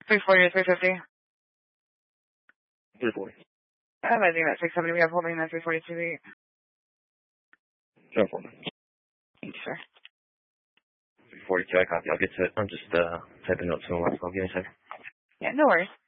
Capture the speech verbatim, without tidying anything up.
three forty or three fifty? three forty. I'm editing that six seventy. We have holding that three forty-two eight. No problem. Thank you, sir. three forty-two, I copy. I'll get to it. I'm just uh, typing notes on the last call. Give me a second. Yeah, no worries.